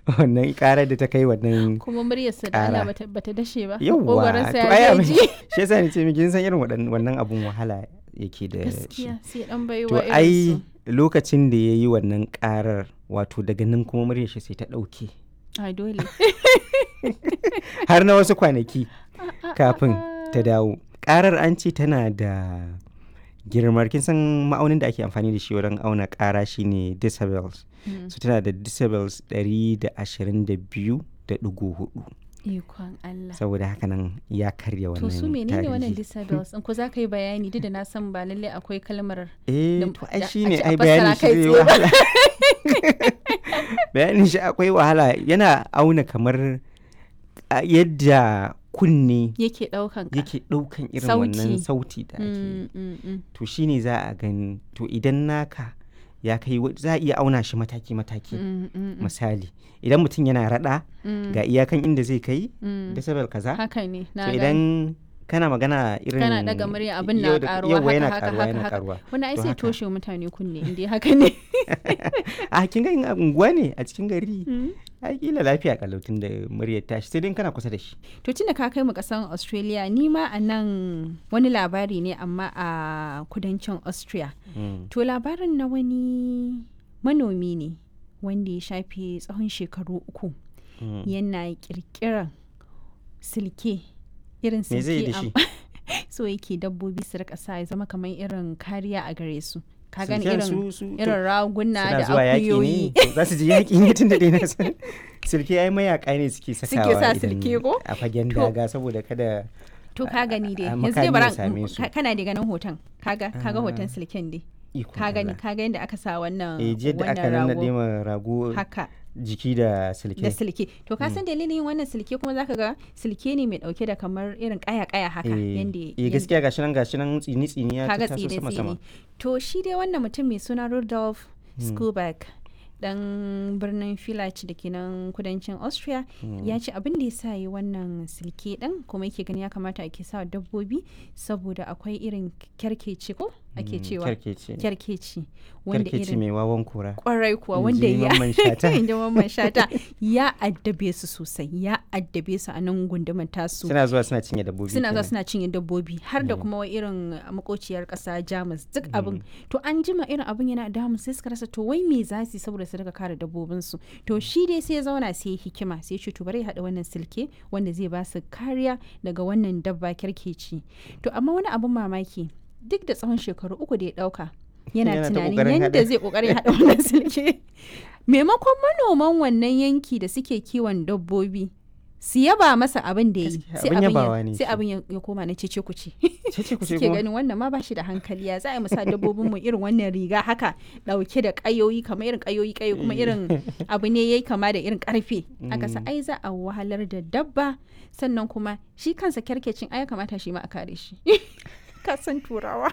wannan karar da ta kai wannan kuma muryarsa da Allah bata dashe ba. Yawwa Kokarinsa to ya ai ji. shi yasa ni ce miki kin san irin wannan abun wahala yake da shi. Gaskiya sai dan baiwa To irin ai su. lokacin da yayi wannan karar wato daga nan kuma muryar shi sai ta dauke Ai dole. har na wasu kwanaki kafin ta dawo. Karar an ce tana da girmar, kin san ma'aunin da ake amfani da shi wurin auna kara shine decibels. So tana da decibels 122.4. Ikon Allah. Saboda haka nan ya karya wannan To su menene wannan tarihi. decibels? In ko za ka yi bayani duk da na san ba lalle akwai kalmar To ai da shine a ce a ai fassara bayanin shi kai zai tsaye ba. wahala. Bayanin shi akwai wahala, yana auna kamar yadda kunne Yake ɗaukan ka. yake ɗaukan irin Sauti. wannan sauti da ake yi. To shine za a gani, to idan naka ya kai za a iya auna shi mataki-mataki. Misali idan mutum yana rada ga iyakan inda zai kai decibel kaza. Haka ne. To Na gani. idan kana magana irin Kana daga murya abin na karuwa yauwa yana haka karuwa yana haka karuwa. Wani ai To sai haka. toshe wa mutane kunne inda haka ne. A kin ga in a unguwa ne a cikin gari ai kila lafiya kalautin da muryar tashi sai dai kana kusa da shi. To tunda ka kai mu kasan Australia ni ma a nan wani labari ne amma a kudancin Austria. To labarin na wani manomi ne wanda ya shafe tsawon shekaru 3 yana kirkiran silke irin Me zai yi da silke shi? so yake dabbobi su rika sa ya zama kamar irin kariya a gare su. Ka gani Silken irin raguna suna da zuwa yaƙi akuyoyi. ne za su je yaƙi ne tun da dai na san silke ai mayaka ne suke sakawa sa idan silke ko? a fagen To. daga saboda kada To ka gani dai a yanzu dai makami bara ya same su. kana da ganin hoton kaga hoton silken dai ikon ka gani Allah. kaga yadda aka sa wannan Jiya da aka wannan nannaɗe rago ma rago haka jiki da silke. da silke to ka san dalilin yin wannan silke kuma zaka ga silke ne mai dauke da kamar irin kaya haka yanda gaskiya gashi nan tsini ya kaga taso tsine sama sama. to shi dai wannan mutum mai suna Rudolf Skuback dan birnin Village da ke nan kudancin Austria ya ce abin da ya sa yi wannan silke din kuma yake gani ya kamata ake sa dabbobi saboda akwai irin kyarkeci ko ake cewa kyarkeci wanda Kyarkeci mai wawan kura. kwarai kuwa In wanda ji ya Mamman Shata. inda Mamman Shata ya addabe su sosai ya addabe su a nan gundumar tasu Suna zuwa suna cinye dabbobi. suna zuwa kenan. suna cinye dabbobi har da kuma irin makociyar kasa Jamus duk abin to an jima irin abin yana damu sai suka rasa to wai me za su yi saboda su daga kare dabbobinsu to shi dai sai ya zauna sai ya hikima sai ya ce to bari ya haɗa wannan silke wanda zai ba su kariya daga wannan dabba kyarkeci to amma wani abin mamaki duk da tsawon shekaru 3 da ya ɗauka yana Yana ta tunanin ƙoƙarin yadda haɗa. zai ƙoƙarin haɗa wannan silke maimakon manoman wannan yanki da suke kiwon dabbobi su yaba masa abin da ya yi Gaskiya, sai abin yabawa ne sai shi. abin ya koma na cece kuce Cece ku ce suke kuma. ganin wannan ma ba shi da hankali ya za a yi musa dabbobin mu irin wannan riga haka dauke da kayoyi kamar irin kayoyi kuma irin abu ne yayi kama da irin karfe aka sa ai za a wahalar da dabba sannan kuma shi kansa kyarkecin ai ya kamata shi ma a kare shi ka san turawa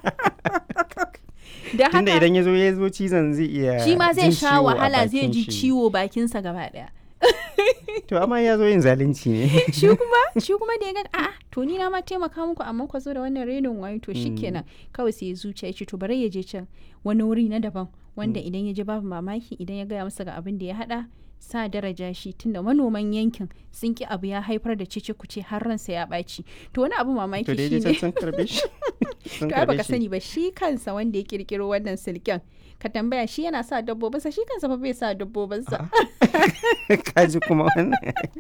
da Tunda haka idan ya zo cizon zai iya shi ma zai jin sha ciwo a wahala zai bakin ji shi. ciwo bakinsa gaba daya To amma ya zo yin zalunci ne. shi kuma da ya ga a'a to ni na ma taimaka muku amma ku zo da wannan renin wayo to shikenan kawai sai ya zuciya ya ce to bari ya je can wani wuri na daban wanda idan ya je babu mamaki idan ya gaya masa ga abin da ya hada sa daraja shi tunda manoman yankin sun ki abu ya haifar da cece kuce har ransa ya ɓaci to wani abu mamaki To daidai shine sun karbe shi. Sun to ai karbe baka shi. sani ba shi kansa wanda ya kirkiro wannan silken ka tambaya shi yana sa dabbobinsa shi kansa fa bai sa dabbobinsa Kaji kuma wannan.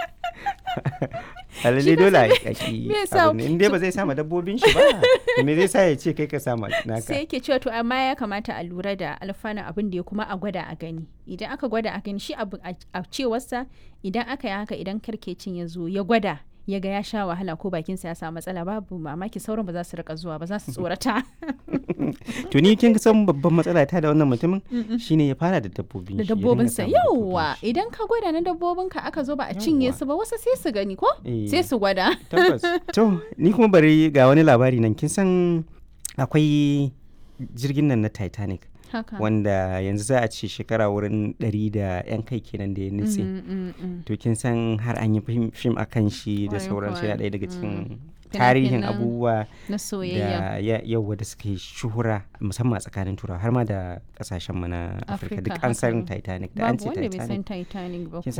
Alalle dole a yi Me yasa- in dai ba zai sama dabbobin shi ba. to me zai sa ya ce kai ka sama naka. sai yake cewa to amma ya kamata a lura da alfanun abin da ya kuma a gwada a gani idan aka gwada a gani shi abu a cewarsa idan aka yi haka idan karkecin ya zo ya gwada ya ga ya sha wahala ko bakinsa ya samu matsala babu mamaki sauran ba za su rika zuwa ba za su tsorata To ni kin san babban matsala ta da wannan mutumin shine ya fara da dabbobin da shi, ya dinga dabbobinsa sama dabbobin yauwa shi. idan ka gwada na dabbobinka aka zo ba a cinye su ba wasu sai su gani ko Eh. sai su gwada Tabbas. To ni kuma bari ga wani labari nan kin san akwai jirgin nan na Titanic haka wanda yanzu za a ce shekara wurin 100 da 'yan kai kenan da ya nutse. To kin san har an yi fim a kan shi da Kwarai sauransu kuwa. yana ɗaya daga cikin Fina-finan tarihin abubuwa na soyayya da yau da suka yi shuhura musamman a tsakanin turawa har ma da kasashen mu na Afirka duk Afirka, an san haka ne. Titanic da an babu ce wanda bai san Titanic. Titanic ba Kin